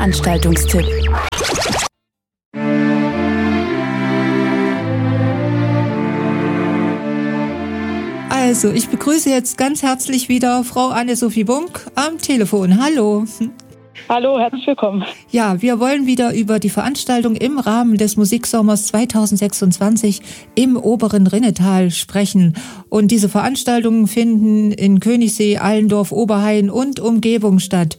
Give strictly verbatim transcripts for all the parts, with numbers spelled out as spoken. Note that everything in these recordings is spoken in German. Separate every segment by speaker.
Speaker 1: Veranstaltungstipp.
Speaker 2: Also, ich begrüße jetzt ganz herzlich wieder Frau Anne-Sophie Bunk am Telefon. Hallo.
Speaker 3: Hallo, herzlich willkommen.
Speaker 2: Ja, wir wollen wieder über die Veranstaltung im Rahmen des Musiksommers zweitausendsechsundzwanzig im oberen Rinnetal sprechen. Und diese Veranstaltungen finden in Königssee, Allendorf, Oberhain und Umgebung statt.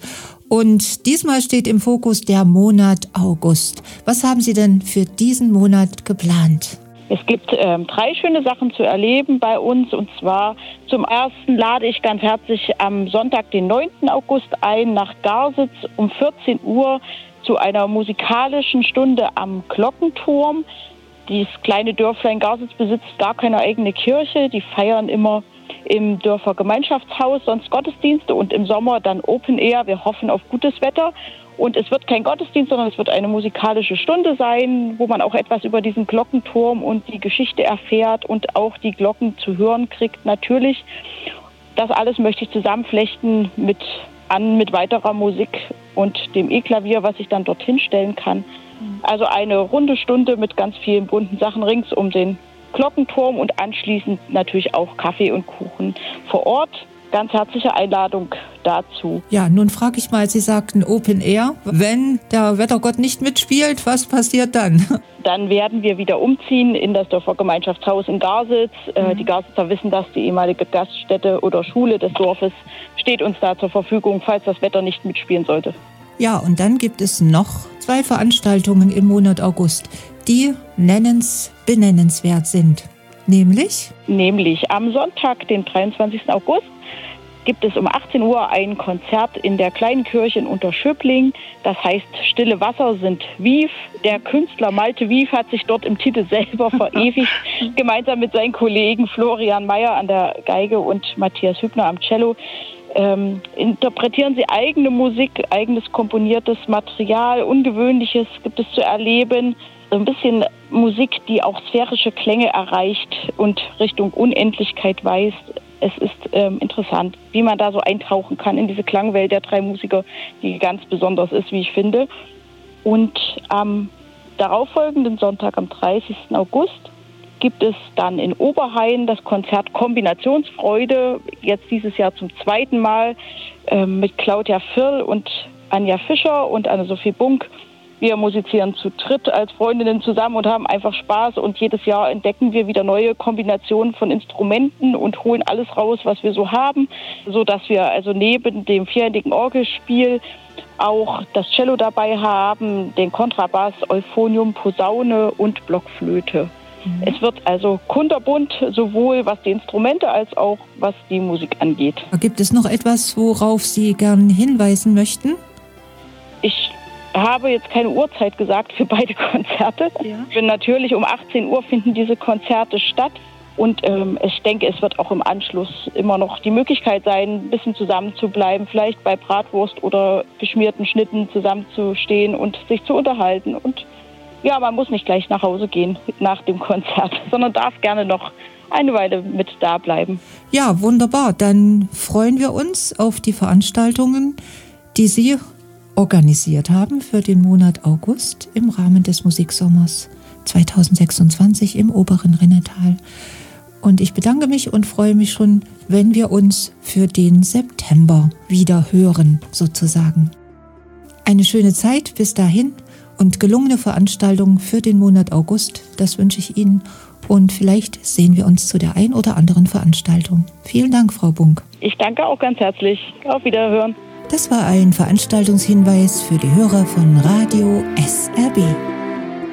Speaker 2: Und diesmal steht im Fokus der Monat August. Was haben Sie denn für diesen Monat geplant?
Speaker 3: Es gibt ähm, drei schöne Sachen zu erleben bei uns. Und zwar zum ersten lade ich ganz herzlich am Sonntag, den neunten August ein, nach Garsitz um vierzehn Uhr zu einer musikalischen Stunde am Glockenturm. Dieses kleine Dörflein Garsitz besitzt gar keine eigene Kirche. Die feiern immer im Dörfer Gemeinschaftshaus sonst Gottesdienste und im Sommer dann Open Air. Wir hoffen auf gutes Wetter. Und es wird kein Gottesdienst, sondern es wird eine musikalische Stunde sein, wo man auch etwas über diesen Glockenturm und die Geschichte erfährt und auch die Glocken zu hören kriegt natürlich. Das alles möchte ich zusammenflechten mit an mit weiterer Musik und dem E-Klavier, was ich dann dorthin stellen kann. Also eine runde Stunde mit ganz vielen bunten Sachen rings um den Glockenturm und anschließend natürlich auch Kaffee und Kuchen vor Ort. Ganz herzliche Einladung dazu.
Speaker 2: Ja, nun frage ich mal, Sie sagten Open Air. Wenn der Wettergott nicht mitspielt, was passiert dann?
Speaker 3: Dann werden wir wieder umziehen in das Dörfer Gemeinschaftshaus in Garsitz. Mhm. Die Garsitzer wissen das, die ehemalige Gaststätte oder Schule des Dorfes steht uns da zur Verfügung, falls das Wetter nicht mitspielen sollte.
Speaker 2: Ja, und dann gibt es noch zwei Veranstaltungen im Monat August, die nennens, benennenswert sind. Nämlich?
Speaker 3: Nämlich am Sonntag, den dreiundzwanzigsten August, gibt es um achtzehn Uhr ein Konzert in der kleinen Kirche in Unterschöpling. Das heißt, Stille Wasser sind Wief. Der Künstler Malte Wief hat sich dort im Titel selber verewigt, gemeinsam mit seinen Kollegen Florian Mayer an der Geige und Matthias Hübner am Cello. Ähm, interpretieren sie eigene Musik, eigenes komponiertes Material, Ungewöhnliches gibt es zu erleben. So ein bisschen Musik, die auch sphärische Klänge erreicht und Richtung Unendlichkeit weist. Es ist ähm, interessant, wie man da so eintauchen kann in diese Klangwelt der drei Musiker, die ganz besonders ist, wie ich finde. Und am darauffolgenden Sonntag, am dreißigsten August, gibt es dann in Oberhain das Konzert Kombinationsfreude, jetzt dieses Jahr zum zweiten Mal ähm, mit Claudia Firl und Anja Fischer und Anne-Sophie Bunk. Wir musizieren zu dritt als Freundinnen zusammen und haben einfach Spaß und jedes Jahr entdecken wir wieder neue Kombinationen von Instrumenten und holen alles raus, was wir so haben, sodass wir also neben dem vierhändigen Orgelspiel auch das Cello dabei haben, den Kontrabass, Euphonium, Posaune und Blockflöte. Mhm. Es wird also kunterbunt, sowohl was die Instrumente als auch was die Musik angeht.
Speaker 2: Gibt es noch etwas, worauf Sie gern hinweisen möchten?
Speaker 3: Ich habe jetzt keine Uhrzeit gesagt für beide Konzerte. Ja. Natürlich um achtzehn Uhr finden diese Konzerte statt. Und ähm, ich denke, es wird auch im Anschluss immer noch die Möglichkeit sein, ein bisschen zusammen zu bleiben, vielleicht bei Bratwurst oder geschmierten Schnitten zusammenzustehen und sich zu unterhalten. Und ja, man muss nicht gleich nach Hause gehen nach dem Konzert, sondern darf gerne noch eine Weile mit da bleiben.
Speaker 2: Ja, wunderbar. Dann freuen wir uns auf die Veranstaltungen, die Sie organisiert haben für den Monat August im Rahmen des Musiksommers zweitausendsechsundzwanzig im oberen Rinnetal. Und ich bedanke mich und freue mich schon, wenn wir uns für den September wieder hören, sozusagen. Eine schöne Zeit bis dahin und gelungene Veranstaltungen für den Monat August, das wünsche ich Ihnen. Und vielleicht sehen wir uns zu der ein oder anderen Veranstaltung. Vielen Dank, Frau Bunk.
Speaker 3: Ich danke auch ganz herzlich. Auf Wiederhören.
Speaker 2: Das war ein Veranstaltungshinweis für die Hörer von Radio S R B.